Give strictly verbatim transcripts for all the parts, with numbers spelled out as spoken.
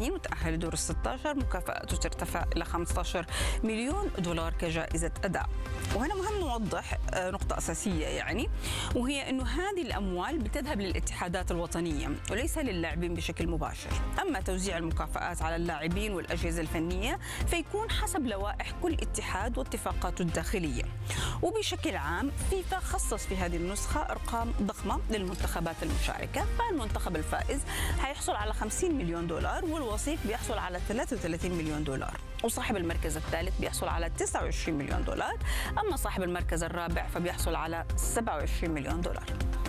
وثلاثين وتأهل لدور ال ستة عشر، مكافأته ترتفع إلى خمسة عشر مليون دولار كجائزة أداء. وهنا مهم نوضح نقطة أساسية يعني، وهي أنه هذه الأموال بتذهب للاتحادات الوطنية وليس للاعبين بشكل مباشر. أما توزيع المكافآت على اللاعبين والأجهزة الفنية فيكون حسب لوائح كل اتحاد واتفاقاته الداخلية. وبشكل عام فيفا خصص في هذه النسخة أرقام ضخمة للمنتخبات المشاركة، فالمنتخب الفائز حيحصل على خمسين مليون دولار، والوصيف بيحصل على ثلاثة وثلاثين مليون دولار، وصاحب المركز الثالث بيحصل على تسعة وعشرين مليون دولار، أما صاحب المركز الرابع فبيحصل على سبعة وعشرين مليون دولار.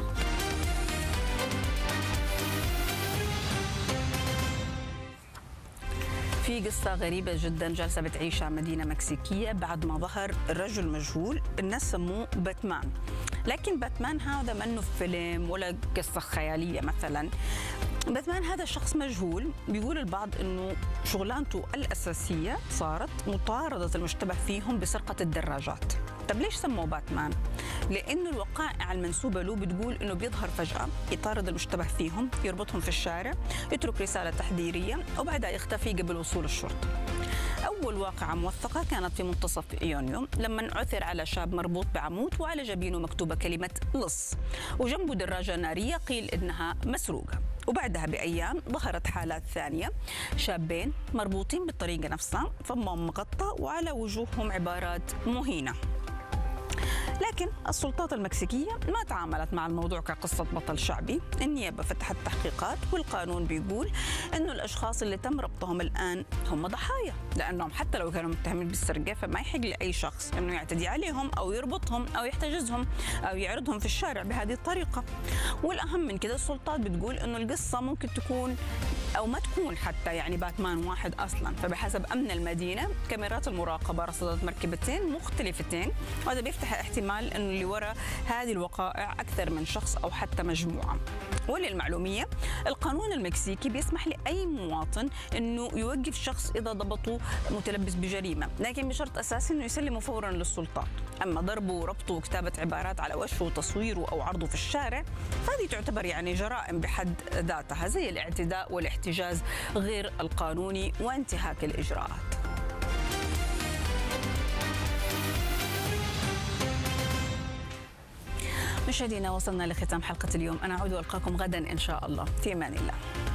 في قصة غريبة جدا جالسة بتعيشها مدينة مكسيكية بعد ما ظهر رجل مجهول الناس سموه باتمان، لكن باتمان هذا منه فيلم ولا قصة خيالية مثلا. باتمان هذا شخص مجهول، بيقول البعض انه شغلانته الأساسية صارت مطاردة المشتبه فيهم بسرقة الدراجات. طب ليش سموه باتمان؟ لأنه الوقائع المنسوبة له بتقول إنه بيظهر فجأة يطارد المشتبه فيهم، يربطهم في الشارع، يترك رسالة تحذيرية وبعدها يختفي قبل وصول الشرطة. أول واقعة موثقة كانت في منتصف يونيو لما عثر على شاب مربوط بعمود وعلى جبينه مكتوبة كلمة لص، وجنبه دراجة نارية قيل إنها مسروقة. وبعدها بأيام ظهرت حالات ثانية، شابين مربوطين بالطريقة نفسها، فمهم مغطى وعلى وجوههم عبارات مهينة. لكن السلطات المكسيكية ما تعاملت مع الموضوع كقصة بطل شعبي. النيابة فتحت تحقيقات، والقانون بيقول إنه الأشخاص اللي تم ربطهم الآن هم ضحايا، لأنهم حتى لو كانوا متهمين بالسرقة فما يحق لأي شخص إنه يعتدي عليهم أو يربطهم أو يحتجزهم أو يعرضهم في الشارع بهذه الطريقة. والأهم من كده السلطات بتقول إنه القصة ممكن تكون أو ما تكون حتى يعني باتمان واحد أصلا، فبحسب أمن المدينة كاميرات المراقبة رصدت مركبتين مختلفتين، وهذا بيفتح احتمال أنه اللي وراء هذه الوقائع أكثر من شخص أو حتى مجموعة. وللمعلومية القانون المكسيكي بيسمح لأي مواطن أنه يوقف شخص إذا ضبطه متلبس بجريمة، لكن بشرط أساسي أنه يسلمه فورا للسلطات. أما ضربه وربطه وكتابة عبارات على وجهه وتصويره أو عرضه في الشارع فهذه تعتبر يعني جرائم بحد ذاتها، زي الاعتداء والاحتجاز غير القانوني وانتهاك الإجراءات. مشاهدينا وصلنا لختام حلقة اليوم، أنا أعود وألقاكم غدا إن شاء الله، في أمان الله.